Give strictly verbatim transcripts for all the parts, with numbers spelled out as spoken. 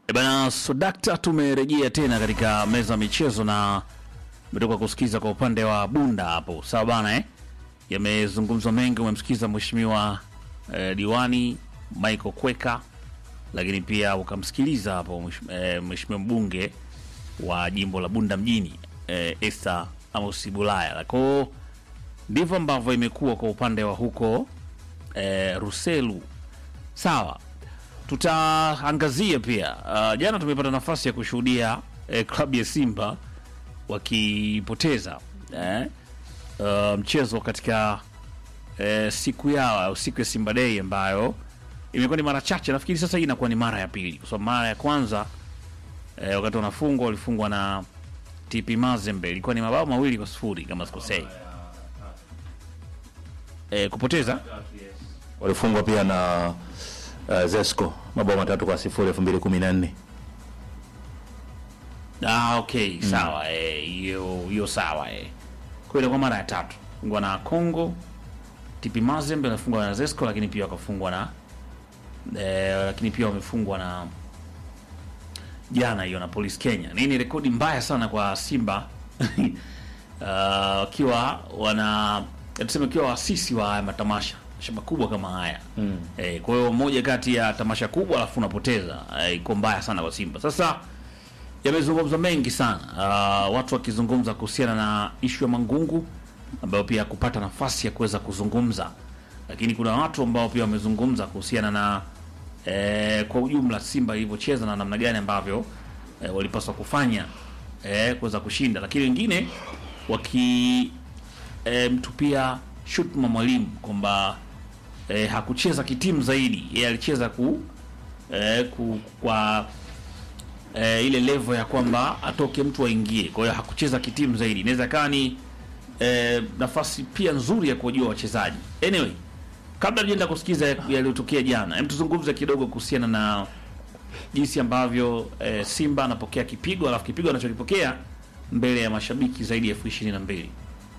E bana, so dakta, tumerejea tena katika meza michezo na umetoka kusikiza kwa upande wa Bunda hapo. Sawa bana eh? Yamezungumzwa mengi, umemsikiza mheshimiwa eh, diwani Michael Kweka, lakini pia ukamsikiliza hapo mheshimiwa eh, mbunge wa jimbo la Bunda mjini eh, Esther Amos Bulaya. Lako ndivyo ambavyo imekuwa kwa upande wa huko eh, Ruselu. Sawa. Tutaangazia pia uh, jana tumepata nafasi ya kushuhudia eh, klabu ya Simba wakipoteza eh, uh, mchezo katika eh, siku yao au siku ya Simba Day ambayo imekuwa ni mara chache. Nafikiri sasa hii inakuwa ni mara ya pili, kwa sababu mara ya kwanza eh, wakati wanafungwa walifungwa na T P Mazembe, ilikuwa ni mabao mawili kwa sifuri kama sikosei. Eh, kupoteza walifungwa pia na Uh, Zesco mabao matatu kwa sifuri elfu mbili kumi na nne. Ah, okay, mm. Sawa eh, hiyo hiyo sawa eh. Kwa ile kwa mara ya tatu fungwa na Congo, T P Mazembe alifungwa na Zesco, lakini pia wakafungwa na eh, lakini pia wamefungwa na jana hiyo na Police Kenya. Nini rekodi mbaya sana kwa Simba wakiwa uh, wana tuseme kiwa wasisi wa matamasha shamba kubwa kama haya. Mm. Eh, kwa hiyo moja kati ya tamasha kubwa alafu unapoteza, eh, iko mbaya sana kwa Simba. Sasa yamezungumzwa mengi sana. Uh, watu wakizungumza kuhusiana na issue ya Mangungu ambayo pia kupata nafasi ya kuweza kuzungumza. Lakini kuna watu ambao pia wamezungumza kuhusiana na eh, kwa ujumla Simba ilivyocheza na namna gani ambavyo eh, walipaswa kufanya eh, kuweza kushinda. Lakini wengine waki eh, mtupia shutuma mwalimu kwamba E, hakucheza kitimu zaidi. Yeye alicheza ku, e, ku kwa e, ile level ya kwamba atoke mtu aingie. Kwa hiyo hakucheza kitimu zaidi. Inaweza kaa ni e, nafasi pia nzuri ya kujua wachezaji. Anyway, kabla tujaenda kusikiza yaliyotokea jana, hem tuzungumze kidogo kuhusiana na jinsi ambavyo e, Simba anapokea kipigo, alafu kipigo anachokipokea mbele ya mashabiki zaidi ya elfu ishirini na mbili.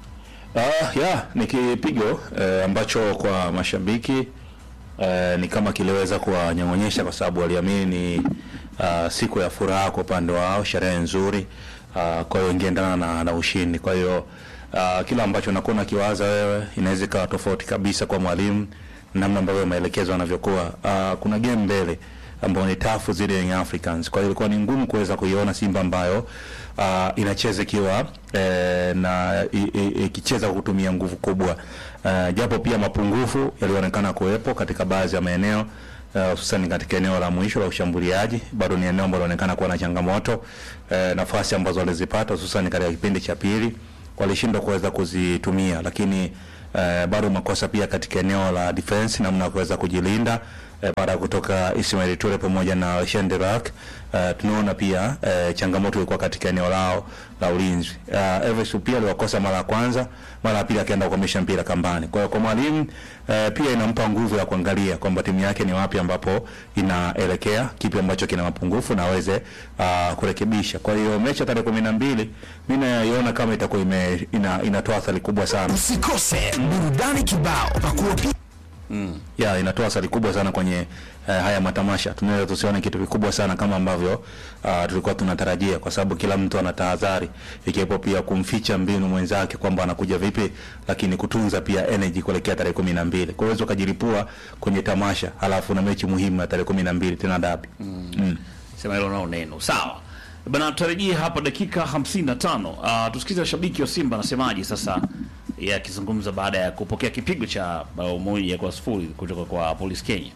Ah, ya ni kipigo eh, ambacho kwa mashabiki eh, ni kama kiliweza kuwanyong'onyesha, kwa sababu waliamini ni uh, siku ya furaha kwa upande wao, sherehe nzuri, uh, kwa hiyo ingeendana na, na ushindi. Kwa hiyo uh, kila ambacho unakuwa unakiwaza wewe inaweza kuwa tofauti kabisa kwa mwalimu, namna ambavyo maelekezo yanavyokuwa. Uh, kuna game mbele ambao ni tafu zile Young Africans. Kwa hiyo ilikuwa ni ngumu kuweza kuiona Simba ambayo uh, inacheza kiwa eh, na ikicheza kwa kutumia nguvu kubwa. Uh, japo pia mapungufu yalionekana kuwepo katika baadhi ya maeneo, hususan uh, katika eneo la mwisho la ushambuliaji. Bado ni eneo ambalo linaonekana kuwa na changamoto. Uh, nafasi ambazo walizipata hususan katika kipindi cha pili walishindwa kuweza kuzitumia, lakini uh, bado makosa pia katika eneo la defense, namna kuweza kujilinda E, baada kutoka Ismail Ture pamoja na Shenderak. Uh, tunaona pia uh, changamoto ilikuwa katika eneo lao la ulinzi. Uh, Everest pia aliwakosa mara ya kwanza, mara ya pili akaenda kukomesha mpira kambani. Kwa hiyo kwa mwalimu uh, pia inampa nguvu ya kuangalia kwamba timu yake ni wapi ambapo inaelekea, kipi ambacho kina mapungufu na aweze uh, kurekebisha. Kwa hiyo mechi tarehe kumi na mbili mimi naiona kama itakuwa ime ina, inatoa athari kubwa sana. Usikose burudani kibao pakuwa Mm. Ya inatoa athari kubwa sana kwenye uh, haya matamasha. Tunaweza tusione kitu kikubwa sana kama ambavyo uh, tulikuwa tunatarajia, kwa sababu kila mtu ana tahadhari, ikiwepo pia kumficha mbinu mwenzake kwamba anakuja vipi, lakini kutunza pia energy kuelekea tarehe kumi na mbili. Kwa hiyo ukajiripua kwenye tamasha halafu na mechi muhimu ya tarehe kumi na mbili tena dabi. Mm. Mm. Sema hilo nao neno. Sawa. Bana, tutarejea hapa dakika hamsini na tano. Uh, tusikize washabiki wa Simba nasemaje sasa ya kizungumza baada ya kupokea kipigo cha bao moja kwa sifuri kutoka kwa Police Kenya.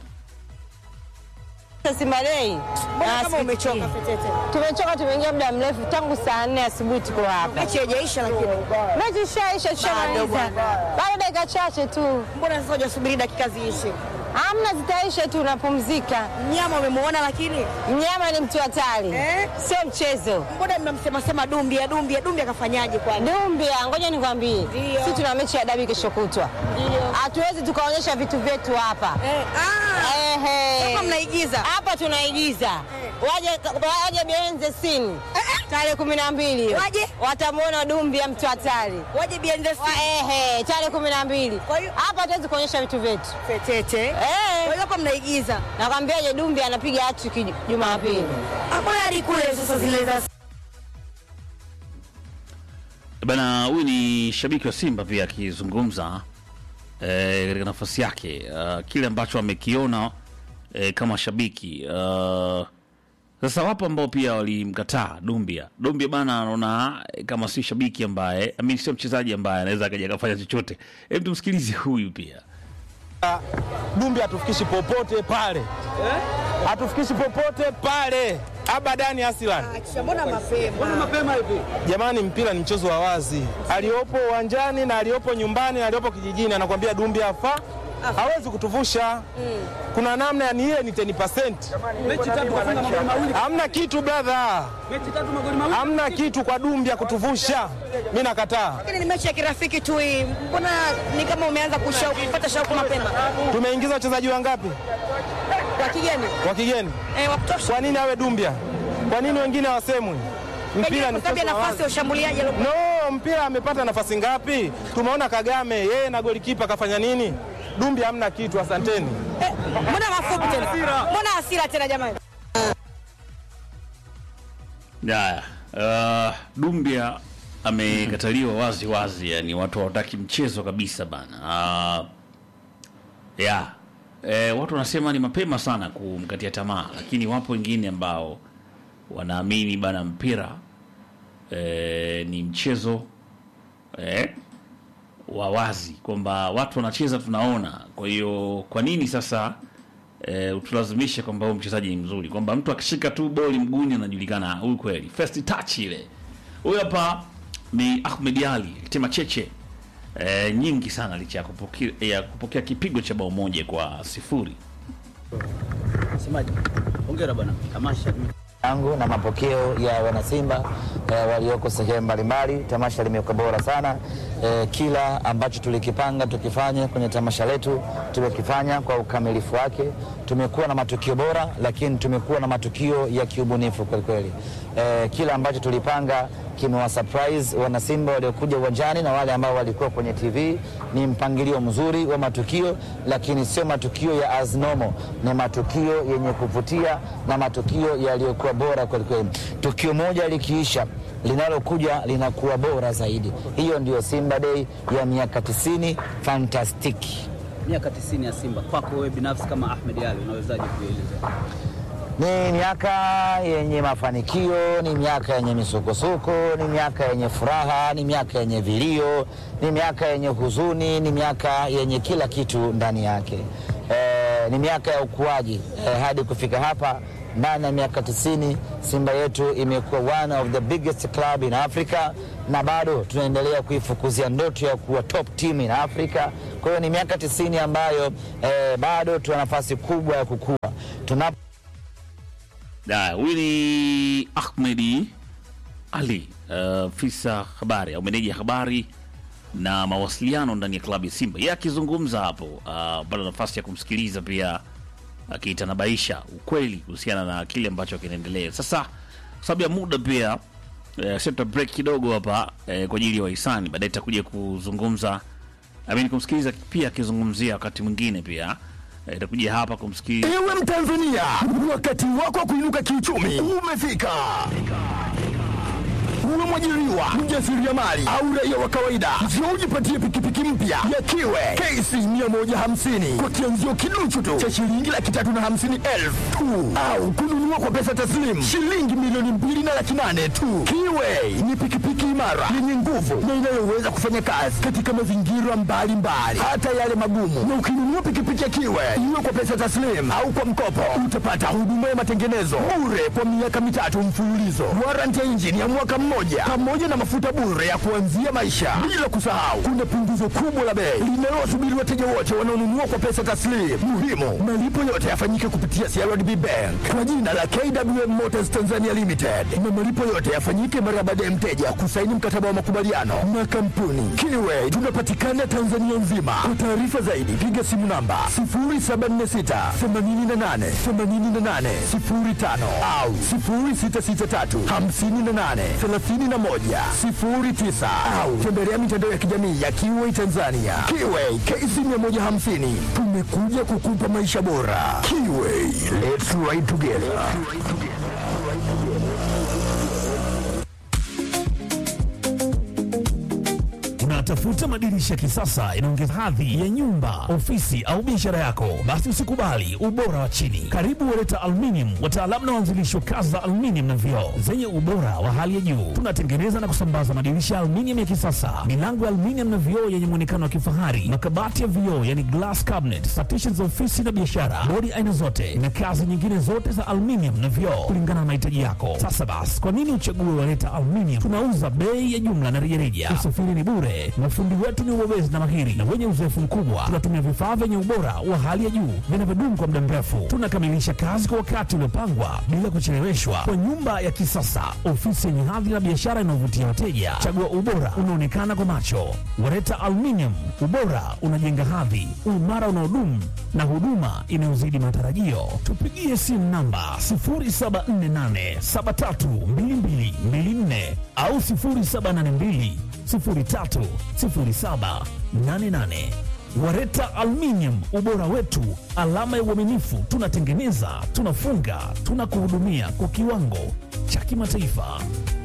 Simba Day. Kama umechoka Fetete. Tumechoka, tumeingia muda mrefu tangu saa nne asubuhi tuko hapa. Mechi haijaisha lakini. Mechi ishaisha, tushamaliza. Bado dakika chache tu. Mbona sasa hujasubiri dakika ziishe? Hamna, zitaisha tu, unapumzika. Mnyama umemuona lakini? Mnyama ni mtu hatari. Eh? Sio mchezo. Mbona mnamsema sema Dumbia, Dumbia, Dumbia akafanyaje kwani? Dumbia, ngoja nikwambie. Sisi tuna mechi ya dabi kesho kutwa. Ndio. Hatuwezi tukaonyesha vitu vyetu hapa. Eh, ah. Ehe. Kama mnaigiza. Hapa tunaigiza. Eh. Waje waje behind the scene. Eh, eh. Tarehe kumi na mbili. Waje? Watamuona Dumbia mtu hatari. Waje behind the Wa, ehe, tarehe kumi na mbili. Kwa hiyo hapa hatuwezi kuonyesha vitu vyetu. Fetete. Eh. Kwa hiyo hapa mnaigiza. Nakwambiaje Dumbia anapiga hat-trick Jumapili. Habari kule sasa zile za Bana, huyu ni shabiki wa Simba pia akizungumza eh, katika nafasi yake uh, kile ambacho amekiona eh, kama shabiki uh, sasa wapo ambao pia walimkataa Dumbia. Dumbia bana anaona eh, kama si shabiki ambaye amini sio mchezaji ambaye anaweza akaja kufanya chochote. Hebu tumsikilize huyu pia. Dumbia hatufikishi popote pale. Eh? Hatufikishi popote pale. Abadani asilan. mbona mapema? Mbona mapema hivi? Jamani, mpira ni mchezo wa wazi. Aliopo uwanjani na aliopo nyumbani na aliopo kijijini anakuambia Dumbia afa. Hawezi kutuvusha. Mm. Kuna namna yani ile ni ten percent. Mechi tatu kufunga magoli mawili. Hamna kitu brother. Mechi tatu magoli mawili. Hamna kitu kwa Dumbia kutuvusha. Mimi nakataa. Lakini ni mechi ya kirafiki tu hii. Mbona ni kama umeanza kushauku kupata shauku mapema? Tumeingiza wachezaji wangapi? Wa kigeni. Wa kigeni. Eh, wa kutosha. Kwa nini awe Dumbia? Kwa nini wengine hawasemwi? Mpira ni kwa nafasi ya ushambuliaji. No, mpira amepata nafasi ngapi? Tumeona Kagame yeye na golikipa kafanya nini? Dumbia hamna kitu, asanteni. Eh, mbona mafupi tena? Mbona hasira tena jamani? Ya, uh, Dumbia amekataliwa wazi wazi, yani watu hawataki mchezo kabisa bana. Uh, ya, eh, watu wanasema ni mapema sana kumkatia tamaa, lakini wapo wengine ambao wanaamini bana mpira eh, ni mchezo eh, wa wazi kwamba watu wanacheza tunaona. Kwa hiyo kwa nini sasa e, utulazimishe kwamba huyu mchezaji ni mzuri, kwamba mtu akishika tu boli mguuni anajulikana huyu kweli, first touch ile. Huyu hapa ni Ahmed Ali tema cheche e, nyingi sana licha ya kupokea, ya kupokea kipigo cha bao moja kwa sifuri. Semaji, hongera bwana, tamasha yangu na mapokeo ya wanasimba eh, walioko sehemu mbalimbali. Tamasha limekuwa bora sana. Eh, kila ambacho tulikipanga tukifanya kwenye tamasha letu tumekifanya kwa ukamilifu wake. Tumekuwa na matukio bora, lakini tumekuwa na matukio ya kiubunifu kweli kweli. Eh, kila ambacho tulipanga kimewa surprise wanasimba waliokuja uwanjani na wale ambao walikuwa kwenye T V. Ni mpangilio mzuri wa matukio, lakini sio matukio ya as normal, ni matukio yenye kuvutia na matukio yaliyokuwa bora kweli kweli. Tukio moja likiisha, linalokuja linakuwa bora zaidi. Hiyo ndio Simba Day ya miaka tisini fantastic. Miaka tisini ya Simba. Kwako wewe binafsi kama Ahmed Ali unawezaje kueleza? Ni miaka yenye mafanikio, ni miaka yenye misukosuko, ni miaka yenye furaha, ni miaka yenye vilio, ni miaka yenye huzuni, ni miaka yenye kila kitu ndani yake. E, ni miaka ya ukuaji e, hadi kufika hapa ndani ya miaka tisini Simba yetu imekuwa one of the biggest club in Africa, na bado tunaendelea kuifukuzia ndoto ya kuwa top team in Africa. Kwa hiyo ni miaka tisini ambayo e, bado tuna nafasi kubwa ya kukua. Tunapo Da, huyu ni Ahmed Ali, afisa uh, habari au meneja habari na mawasiliano ndani ya klabu ya Simba. Yeye akizungumza hapo, uh, bado nafasi ya kumsikiliza pia akitanabaisha ukweli kuhusiana na kile ambacho kinaendelea. Sasa kwa sababu ya muda pia uh, set break kidogo hapa uh, kwa ajili ya wahisani, baadaye tutakuja kuzungumza I mean kumsikiliza pia akizungumzia wakati mwingine pia itakuja hapa kumsikia. Ewe Mtanzania, wakati wako wa kuinuka kiuchumi umefika. Uwe mwajiriwa, mjasiriamali au raia wa kawaida, njoo ujipatie pikipiki mpya ya Kiwe K C mia moja hamsini kwa kianzio kiduchu tu cha shilingi laki tatu na hamsini elfu tu, au kununua kwa pesa taslimu shilingi milioni mbili na laki nane tu. Kiwe ni pikipiki imara yenye nguvu na inayoweza kufanya kazi katika mazingira mbalimbali, hata yale magumu. Na ukinunua pikipiki ya Kiwe iwe kwa pesa taslimu au kwa mkopo, utapata huduma ya matengenezo bure kwa miaka mitatu mfululizo, warranty ya injini ya mwaka mmoja pamoja na mafuta bure ya kuanzia maisha. Bila kusahau kuna punguzo kubwa la bei linalowasubiri wateja wote wanaonunua kwa pesa taslimu. Muhimu, malipo yote yafanyike kupitia C R D B Bank kwa jina la na K W M Motors Tanzania Limited, na malipo yote yafanyike mara baada ya mteja kusaini mkataba wa makubaliano na kampuni Kiway. Tunapatikana Tanzania nzima. Kwa taarifa zaidi piga simu namba sifuri saba nne sita themanini na nane themanini na nane sifuri tano au sifuri sita sita tatu hamsini na nane thelathini na moja sifuri tisa au tembelea mitandao ya kijamii ya Kiway Tanzania. Kiway K C mia moja hamsini, tumekuja kukupa maisha bora. Kiway, let's ride together. Unatafuta madirisha ya kisasa inaongeza hadhi ya nyumba, ofisi au biashara yako? Basi usikubali ubora wa chini. Karibu Wereta Aluminium, wataalamu na waanzilishi wa kazi za aluminium na vioo zenye ubora wa hali ya juu. Tunatengeneza na kusambaza madirisha ya aluminium ya kisasa, milango ya aluminium na vioo yenye muonekano wa kifahari, makabati ya vioo yani glass cabinet, partitions za ofisi na biashara, bodi aina zote na kazi nyingine zote za aluminium na vioo kulingana na mahitaji yako. Sasa basi, kwa nini uchague Wereta Aluminium? Tunauza bei ya jumla na rejareja. Usafiri ni bure. Mafundi wetu ni wabobezi na mahiri na wenye uzoefu mkubwa. Tunatumia vifaa vyenye ubora wa hali ya juu vinavyodumu kwa muda mrefu. Tunakamilisha kazi kwa wakati uliopangwa bila kucheleweshwa. Kwa nyumba ya kisasa, ofisi yenye hadhi na biashara inayovutia wateja, chagua ubora unaonekana kwa macho. Wereta Aluminium, ubora unajenga hadhi, uimara unaodumu na huduma inayozidi matarajio. Tupigie simu namba sifuri saba nne nane saba tatu mbili mbili mbili nne au sifuri saba nane mbili sifuri tatu sifuri saba nane nane. Wereta Aluminium, ubora wetu, alama ya uaminifu. Tunatengeneza, tunafunga, tunakuhudumia kwa kiwango cha kimataifa.